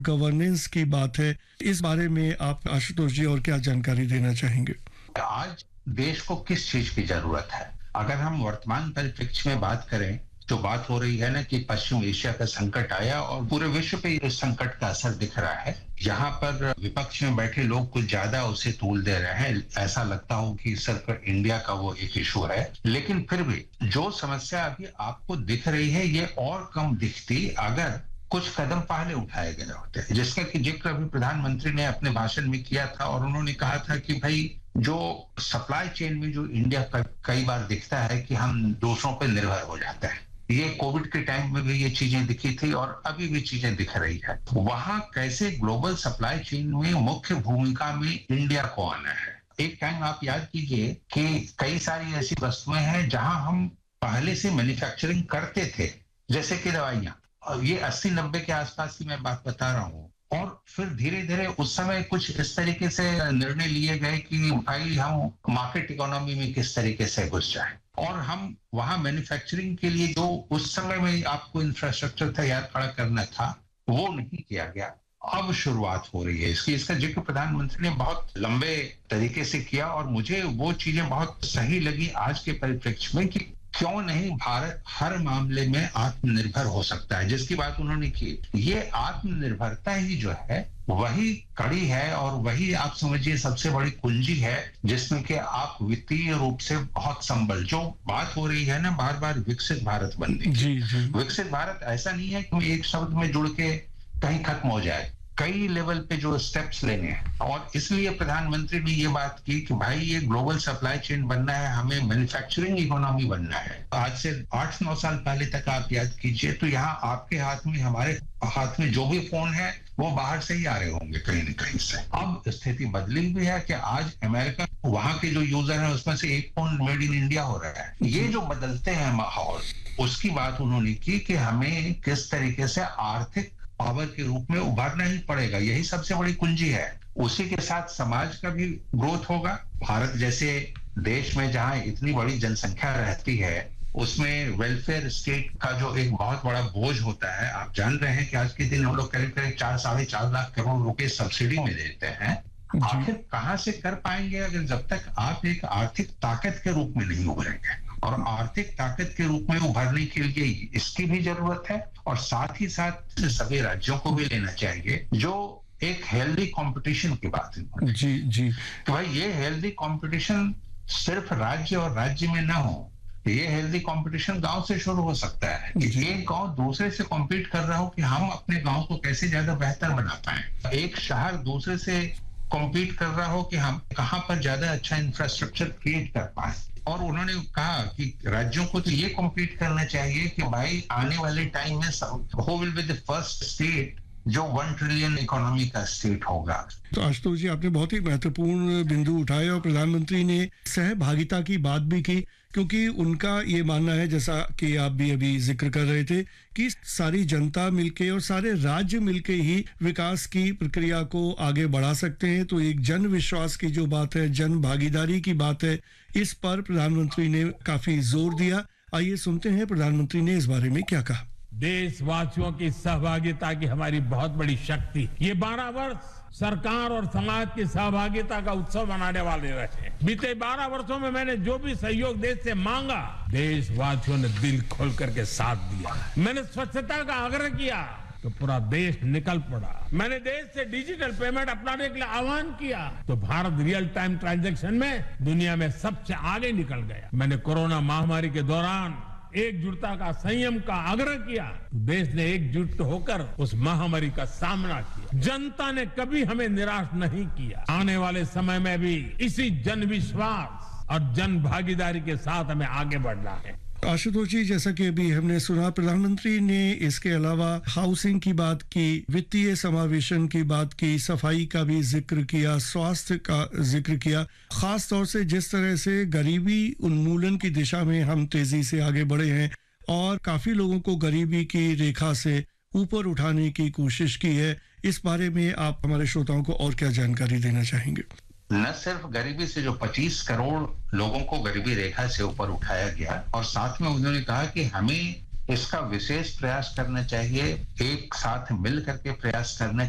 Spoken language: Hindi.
गवर्नेंस की बात है। इस बारे में आप आशुतोष जी और क्या जानकारी देना चाहेंगे? आज देश को किस चीज की जरूरत है? अगर हम वर्तमान परिप्रेक्ष्य में बात करें, जो बात हो रही है ना कि पश्चिम एशिया का संकट आया और पूरे विश्व पे इस संकट का असर दिख रहा है। यहाँ पर विपक्ष में बैठे लोग कुछ ज्यादा उसे तूल दे रहे हैं, ऐसा लगता हो कि सिर्फ इंडिया का वो एक इशू है। लेकिन फिर भी जो समस्या अभी आपको दिख रही है, ये और कम दिखती अगर कुछ कदम पहले उठाए गए होते, जिसका कि जिक्र अभी प्रधानमंत्री ने अपने भाषण में किया था। और उन्होंने कहा था कि भाई, जो सप्लाई चेन में जो इंडिया का कई बार दिखता है कि हम दूसरों पर निर्भर हो जाते हैं, ये कोविड के टाइम में भी ये चीजें दिखी थी और अभी भी चीजें दिख रही है। वहां कैसे ग्लोबल सप्लाई चेन में मुख्य भूमिका में इंडिया को आना है। एक टाइम आप याद कीजिए कि कई सारी ऐसी वस्तुएं हैं जहां हम पहले से मैन्युफैक्चरिंग करते थे, जैसे कि दवाइयां। और ये 80-90 के आसपास की मैं बात बता रहा हूँ। और फिर धीरे धीरे उस समय कुछ इस तरीके से निर्णय लिए गए कि भाई हम मार्केट इकोनॉमी में किस तरीके से घुस जाएं, और हम वहां मैन्युफैक्चरिंग के लिए जो उस समय में आपको इंफ्रास्ट्रक्चर तैयार खड़ा करना था, वो नहीं किया गया। अब शुरुआत हो रही है इसका जिक्र प्रधानमंत्री ने बहुत लंबे तरीके से किया और मुझे वो चीजें बहुत सही लगी आज के परिप्रेक्ष्य में कि क्यों नहीं भारत हर मामले में आत्मनिर्भर हो सकता है, जिसकी बात उन्होंने की। ये आत्मनिर्भरता ही जो है वही कड़ी है और वही आप समझिए सबसे बड़ी कुंजी है, जिसमें कि आप वित्तीय रूप से बहुत संबल, जो बात हो रही है ना बार बार विकसित भारत बनने की। विकसित भारत ऐसा नहीं है कि एक शब्द में जुड़ के कहीं खत्म हो जाए, कई लेवल पे जो स्टेप्स लेने हैं। और इसलिए प्रधानमंत्री ने ये बात की कि भाई ये ग्लोबल सप्लाई चेन बनना है, हमें मैन्युफैक्चरिंग इकोनॉमी बनना है। आज से 8-9 साल पहले तक आप याद कीजिए तो यहाँ आपके हाथ में, हमारे हाथ में जो भी फोन है वो बाहर से ही आ रहे होंगे कहीं न कहीं से। अब स्थिति बदली भी है कि आज अमेरिका, वहां के जो यूजर है उसमें से एक फोन मेड इन इंडिया हो रहा है। ये जो बदलते हैं माहौल, उसकी बात उन्होंने की कि हमें किस तरीके से आर्थिक पावर के रूप में उभारना ही पड़ेगा, यही सबसे बड़ी कुंजी है। उसी के साथ समाज का भी ग्रोथ होगा। भारत जैसे देश में जहां इतनी बड़ी जनसंख्या रहती है, उसमें वेलफेयर स्टेट का जो एक बहुत बड़ा बोझ होता है। आप जान रहे हैं कि आज के दिन हम लोग करीब 4-4.5 लाख करोड़ रुपए सब्सिडी में देते हैं। आखिर कहां से कर पाएंगे अगर जब तक आप एक आर्थिक ताकत के रूप में नहीं उभरेंगे। और आर्थिक ताकत के रूप में उभरने के लिए इसकी भी जरूरत है, और साथ ही साथ सभी राज्यों को भी लेना चाहिए जो एक हेल्दी कंपटीशन की बात है। जी तो भाई ये हेल्दी कंपटीशन सिर्फ राज्य और राज्य में ना हो, ये हेल्दी कंपटीशन गांव से शुरू हो सकता है कि एक गांव दूसरे से कॉम्पीट कर रहा हो कि हम अपने गांव को कैसे ज्यादा बेहतर बना पाए। एक शहर दूसरे से कॉम्पीट कर रहा हो कि हम कहां पर ज्यादा अच्छा इंफ्रास्ट्रक्चर क्रिएट कर पाए। और उन्होंने कहा कि राज्यों को तो ये कॉम्पीट करना चाहिए कि भाई आने वाले टाइम में who will be the first state जो 1 ट्रिलियन इकोनॉमी का स्टेट होगा। तो आशुतोष जी, आपने बहुत ही महत्वपूर्ण बिंदु उठाए और प्रधानमंत्री ने सहभागिता की बात भी की, क्योंकि उनका ये मानना है, जैसा कि आप भी अभी जिक्र कर रहे थे, कि सारी जनता मिलके और सारे राज्य मिलके ही विकास की प्रक्रिया को आगे बढ़ा सकते हैं। तो एक जन विश्वास की जो बात है, जन भागीदारी की बात है, इस पर प्रधानमंत्री ने काफी जोर दिया। आइए सुनते हैं प्रधानमंत्री ने इस बारे में क्या कहा। देशवासियों की सहभागिता की हमारी बहुत बड़ी शक्ति। ये 12 वर्ष सरकार और समाज की सहभागिता का उत्सव मनाने वाले रहे। बीते 12 वर्षों में मैंने जो भी सहयोग देश से मांगा, देशवासियों ने दिल खोल करके साथ दिया। मैंने स्वच्छता का आग्रह किया तो पूरा देश निकल पड़ा। मैंने देश से डिजिटल पेमेंट अपनाने के लिए आह्वान किया तो भारत रियल टाइम ट्रांजैक्शन में दुनिया में सबसे आगे निकल गया। मैंने कोरोना महामारी के दौरान एकजुटता का, संयम का आग्रह किया तो देश ने एकजुट होकर उस महामारी का सामना किया। जनता ने कभी हमें निराश नहीं किया। आने वाले समय में भी इसी जन विश्वास और जन भागीदारी के साथ हमें आगे बढ़ना है। आशुतोष जी, जैसा कि अभी हमने सुना, प्रधानमंत्री ने इसके अलावा हाउसिंग की बात की, वित्तीय समावेशन की बात की, सफाई का भी जिक्र किया, स्वास्थ्य का जिक्र किया। खास तौर से जिस तरह से गरीबी उन्मूलन की दिशा में हम तेजी से आगे बढ़े हैं और काफी लोगों को गरीबी की रेखा से ऊपर उठाने की कोशिश की है, इस बारे में आप हमारे श्रोताओं को और क्या जानकारी देना चाहेंगे? न सिर्फ गरीबी से जो 25 करोड़ लोगों को गरीबी रेखा से ऊपर उठाया गया, और साथ में उन्होंने कहा कि हमें इसका विशेष प्रयास करना चाहिए, एक साथ मिल करके प्रयास करना